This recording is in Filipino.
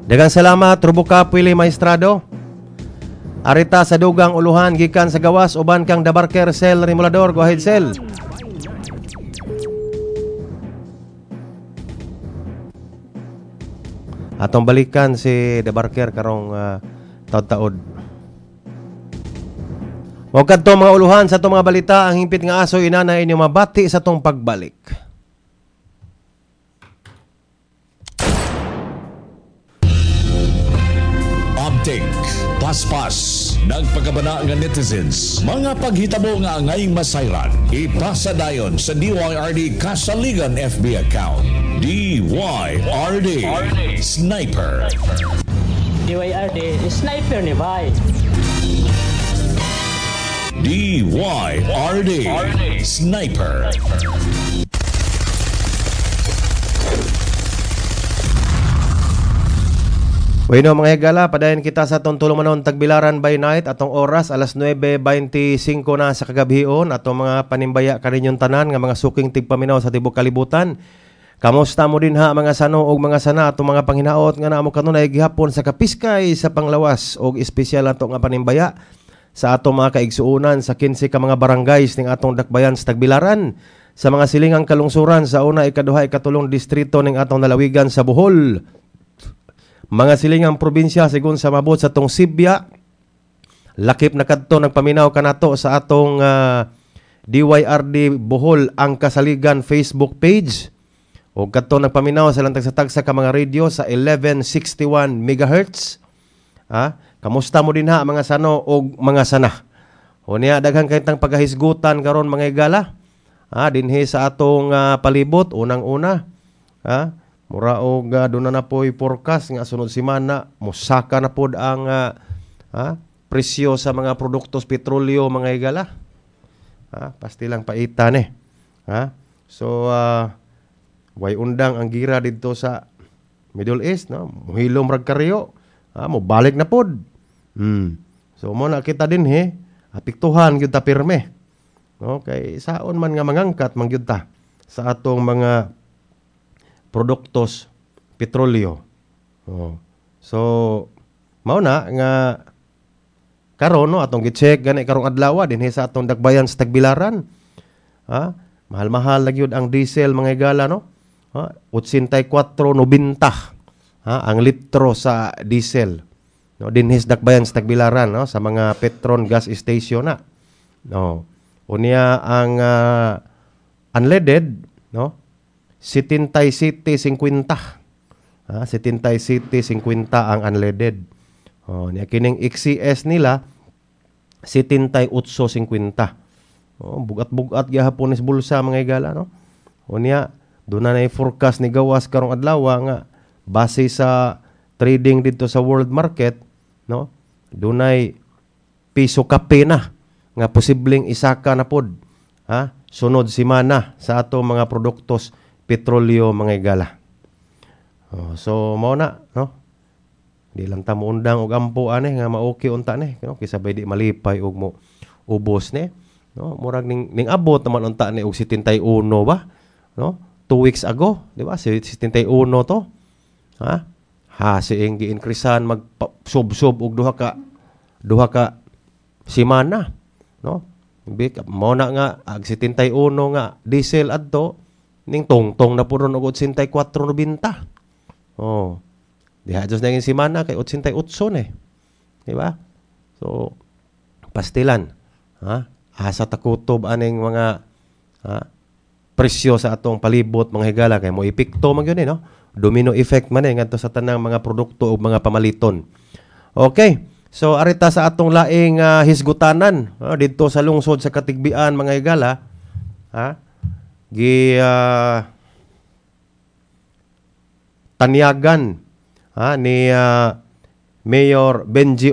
Daghang salamat Rubuka Pili Maestrado. Arita sa dugang uluhan gikan sa gawas uban kang Dabarker Sel Remulador. Go ahead, Sel. Atong balikan si Dabarker karong taod-taod. Huwag kadto mga uluhan sa itong mga balita, ang hingpit nga aso inana inyo mabati sa itong pagbalik. Update, paspas, nagpagabana nga netizens, mga paghitabo nga ngayong masayran, ipasa dayon sa DYRD Kasaligan FB account. DYRD Sniper. DYRD Sniper ni Bay. DYRD Sniper. Bueno mga higala, padayon kita sa itong tulumanon Tagbilaran by night. Atong oras, alas 9:25 na sa kagabhion. Atong mga panimbaya kaninyong tanan, nga mga suking tigpaminaw sa tibok kalibutan. Kamusta mo din ha mga sano o mga sana atong mga panghinaot nga naamo kanunay gihapon sa kapiskay sa panglawas o espesyal ato nga panimbaya sa atong mga kaigsuunan sa 15 ka mga barangays ning atong dakbayan sa Tagbilaran, sa mga silingang kalungsuran sa una, ikaduha, ikatulong distrito ning atong nalawigan sa Bohol, mga silingang probinsya sigon sa mabot sa tong Sibya. Lakip na kadto nagpaminaw kanato sa atong DYRD Bohol ang Kasaligan Facebook page. O kadto nagpaminaw sa lantag sa tagsa ka mga radio sa 1161 MHz. Kamusta mo din ha mga sano o mga sana. O niya daghang kaytang paghahisgutan karon mga igala. Dinhi sa atong palibot unang-una. Mura og doon na po'y forecast nga sunod simana musaka na pod ang presyo sa mga produktos petrolyo mga igala. Pastilang paitan eh. So way undang ang gira dito sa Middle East, no? Muhilom rag karyo. Mo balik na pod. So mo na kita din apiktuhan gyud ta pirme. Okay, saon man nga mangangkat man gyud ta sa atong mga produktos petrolyo. So mao na nga karon no atong gi-check gani karong adlaw dinhi sa atong dakbayan sa Tagbilaran. Mahal-mahal na gyud ang diesel mga igala no. 84.90 ang litro sa diesel. No, dinhi sa dakbayan sa Tagbilaran no, sa mga Petron gas station na. No. Unya ang unleaded no 77.50. 77.50 ang unleaded. Niya kining XCS nila 78.50. Bugat-bugat gyapon is bulsa mga igala no. Unya doon na forecast ni gawas karong adlaw nga base sa trading dito sa world market no. Dunay piso kape na nga posibleng isaka na pod sunod simana sa ato mga produktos petrolyo mga igala. So mao na no. Di lang ta mo undang og ampo ani nga maoki unta ni no kisabay di malipay og mo ubos ni no. Murag ning abot naman unta ni og 71 ba no 2 weeks ago, di ba? 71 to. Siing gi-increasean mag-sub-sub og duha ka simana, no? Mo na nga ag 71 nga diesel adto ning tongtong na puron og 84.90. Diha jos na yung simana kay 88 ni. Di ba? So pastilan, asa takutob aning mga presyo sa atong palibot mga higala kay mo epekto man gyud no. Domino effect man ngadto sa tanang mga produkto ug mga pamaliton. Okay. So arita sa atong laing hisgutanan didto sa lungsod sa Katigbian mga higala tanyagan ni Mayor Benji